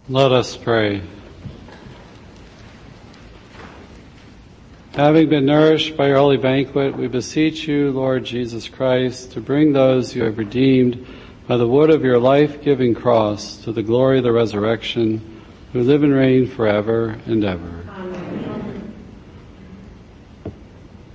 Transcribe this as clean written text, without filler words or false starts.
Let us pray. Having been nourished by your holy banquet, we beseech you, Lord Jesus Christ, to bring those you have redeemed by the wood of your life-giving cross to the glory of the resurrection, who live and reign forever and ever.